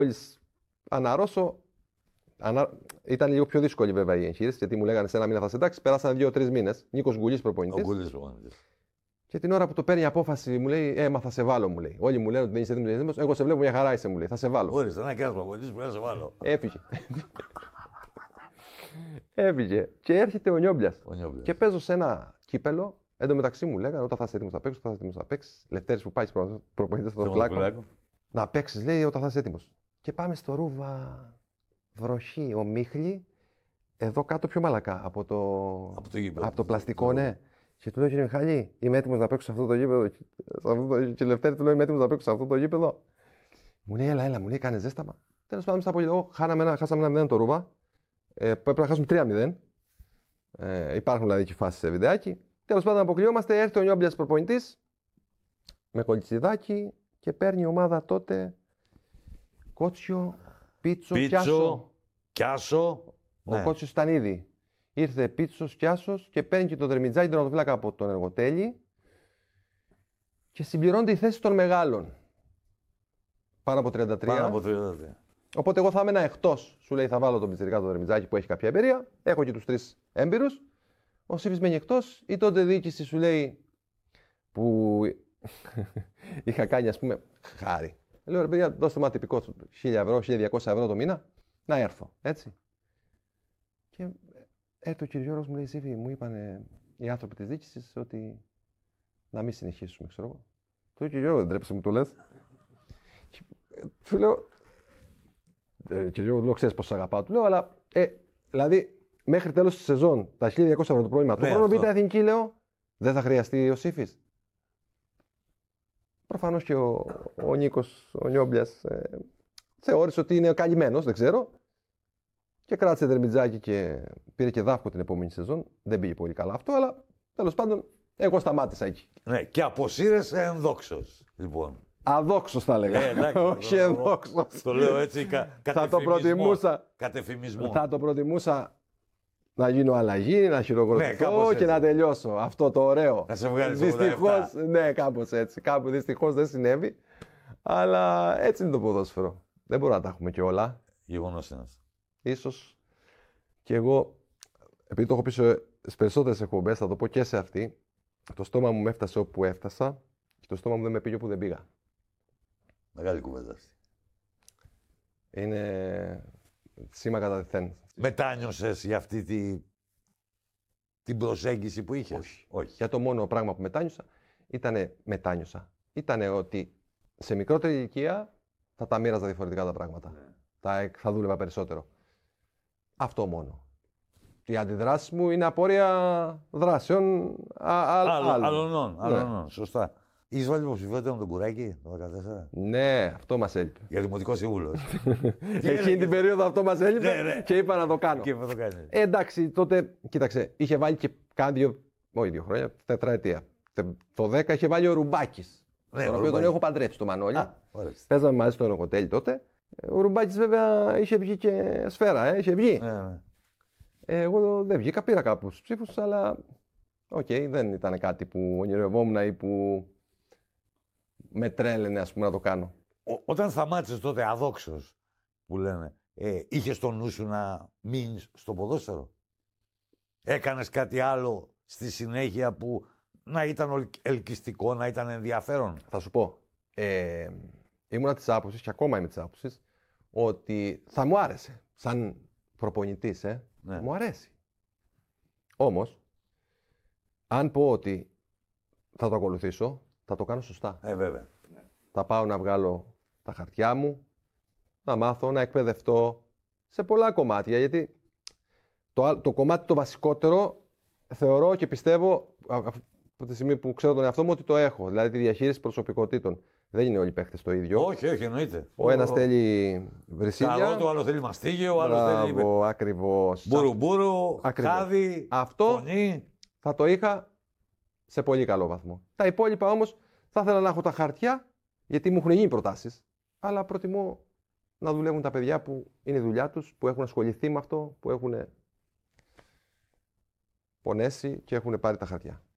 Μόλις αναρρώσω. Ήταν λίγο πιο δύσκολη βέβαια η εγχείρηση, γιατί μου λέγανε σε ένα μήνα θα σε εντάξει. Πέρασαν 2-3 μήνες. Νίκος Γκουλής προπονητής. Και την ώρα που το παίρνει απόφαση, μου λέει: μα θα σε βάλω, μου λέει. Όλοι μου λένε ότι δεν είσαι έτοιμος. Εγώ σε βλέπω μια χαρά είσαι, μου λέει. Θα σε βάλω. Ορίστε, ένα κέντρο προπονητής που να σε βάλω. Έφυγε. Και έρχεται ο Νιόμπλιας. Και παίζω σε ένα κύπελο. Εν τω μεταξύ μου λέγανε: όταν θα είσαι έτοιμος θα παίξεις, όταν θα είσαι έτοιμος θα παίξεις. Λευτέρης που πάει προπονητής στο φλάκο. Να παίξεις, λέει, όταν θα είσαι έτοιμος. Και πάμε στο Ρούβα. Βροχή, ομίχλη. Εδώ κάτω πιο μαλακά από το πλαστικό, ναι. Και του λέω: κύριε Μιχάλη, είμαι έτοιμος να παίξω σε αυτό το γήπεδο. Και Λευτέρη του λέω: είμαι έτοιμος να παίξω σε αυτό το γήπεδο. Μου λέει: έλα, μου λέει: κάνε ζέσταμα. Τέλος πάντων, στα απολυτικό, χάσαμε ένα 0 το Ρούβα. Πρέπει να χάσουμε 3-0. Υπάρχουν δηλαδή και φάσεις σε βιντεάκι. Τέλος πάντων, αποκλειόμαστε. Έρχεται ο Νιόμπλιας προπονητής με κολτσιδάκι και παίρνει η ομάδα τότε Κότσιο, Πίτσο, Κιάσο. Ο Κότσιος ήταν ήδη. Ήρθε Πίτσος, Κιάσος και παίρνει και το Δερμιτζάκι τον τερματοφύλακα από τον Εργοτέλη και συμπληρώνεται η θέση των μεγάλων. Πάνω από 33. Οπότε εγώ θα έμενα εκτός. Σου λέει: θα βάλω τον πιτσιρικά τον Δερμιτζάκι που έχει κάποια εμπειρία. Έχω και τους 3 έμπειρους. Ο Σύφης μένει εκτός. Ή τότε διοίκηση σου λέει που είχα κάνει, ας πούμε, χάρη. Λέω: ρε παιδιά, δώστε μου ένα τυπικό 1.000 ευρώ, 1.200 ευρώ το μήνα να έρθω. Έτσι. Και ο κ. Γιώργος μου λέει: Σύφη, μου είπαν οι άνθρωποι της διοίκησης ότι να μην συνεχίσουμε, ξέρω εγώ. Του κ. Γιώργο, δεν τρέπεσαι μου το λες. Του λέω: κ. Γιώργο, λέω, ξέρεις πόσο αγαπάω. Του λέω: αλλά δηλαδή μέχρι τέλος της σεζόν τα 1.200 ευρώ το πρόβλημα. Το χρόνο Β' Εθνική, λέω, δεν θα χρειαστεί ο Σύφης. Προφανώς και ο Νίκος, ο Νιόμπλιας, θεώρησε ότι είναι καλυμμένος, δεν ξέρω. Και κράτησε Δερμιτζάκι και πήρε και δάφκο την επόμενη σεζόν. Δεν πήγε πολύ καλά αυτό, αλλά τέλος πάντων εγώ σταμάτησα εκεί. Ναι, και αποσύρεσαι ενδόξως, λοιπόν. Αδόξως θα έλεγα. Όχι ενδόξως. Το λέω έτσι θα το προτιμούσα. Κατεφημισμό. Θα το προτιμούσα να γίνω αλλαγή, να χειροκροτηθώ και να τελειώσω. Αυτό το ωραίο. Να σε βγάλει. Δυστυχώς, ναι, κάπως έτσι. Κάπου δυστυχώς δεν συνέβη. Αλλά έτσι είναι το ποδόσφαιρο. Δεν μπορούμε να τα έχουμε και όλα. Γεγονός είναι αυτό. Ίσως και εγώ, επειδή το έχω πει στις περισσότερες εκπομπές, θα το πω και σε αυτή, το στόμα μου με έφτασε όπου έφτασα και το στόμα μου δεν με πήγε όπου δεν πήγα. Μεγάλη κουβέντα αυτή. Είναι σήμα κατά τεθέν. Μετάνιωσες για αυτή την προσέγγιση που είχες? Όχι. Για το μόνο πράγμα που μετάνιωσα ήτανε ότι σε μικρότερη ηλικία θα τα μοίραζα διαφορετικά τα πράγματα. Ναι. Θα δούλευα περισσότερο. Αυτό μόνο. Οι αντιδράσεις μου είναι απόρρια δράσεων άλλων. Ναι. Σωστά. Είχες βάλει υποψηφιότητα με τον Κουράκη το 2014? Ναι, αυτό μας έλειπε. Για δημοτικό σύμβουλο. Εκείνη την περίοδο αυτό μας έλειπε, ναι. Και είπα να το κάνω. Και το κάνει. Εντάξει, τότε, κοίταξε, είχε βάλει και κάνει 2 χρόνια, τετραετία. Το 10 είχε βάλει ο Ρουμπάκης. Ναι, τον οποίο τον έχω παντρέψει το Μανώλη. Παίζαμε μαζί στο Εργοτέλη τότε. Ο Ρουμπάκης βέβαια είχε βγει και σφαίρα, είχε βγει. Ναι. Εγώ δεν βγήκα, πήρα κάποιους ψήφους, αλλά δεν ήταν κάτι που ονειρευόμουν ή που με τρέλαινε, ας πούμε, να το κάνω. Όταν σταμάτησες τότε αδόξως, που λένε, είχες στο νου σου να μείνεις στο ποδόσφαιρο? Έκανες κάτι άλλο στη συνέχεια που να ήταν ελκυστικό, να ήταν ενδιαφέρον? Θα σου πω. Ήμουνα της άποψης και ακόμα είμαι της άποψης ότι θα μου άρεσε σαν προπονητής, ναι. Μου αρέσει. Όμως, αν πω ότι θα το ακολουθήσω, θα το κάνω σωστά. Βέβαια. Θα πάω να βγάλω τα χαρτιά μου, να μάθω, να εκπαιδευτώ σε πολλά κομμάτια, γιατί το κομμάτι το βασικότερο θεωρώ και πιστεύω από τη στιγμή που ξέρω τον εαυτό μου ότι το έχω, δηλαδή τη διαχείριση προσωπικότητων. Δεν είναι όλοι οι παίχτες το ίδιο. Όχι, εννοείται. Ο ένας θέλει βρυσίδια. Καλό, το άλλο θέλει μαστίγιο, ο άλλος θέλει. Ακριβώς. Μπουρουμπουρου, χάδι, αυτό φωνή. Θα το είχα σε πολύ καλό βαθμό. Τα υπόλοιπα όμως θα ήθελα να έχω τα χαρτιά, γιατί μου έχουν γίνει προτάσεις, αλλά προτιμώ να δουλεύουν τα παιδιά που είναι η δουλειά τους, που έχουν ασχοληθεί με αυτό, που έχουν πονέσει και έχουν πάρει τα χαρτιά.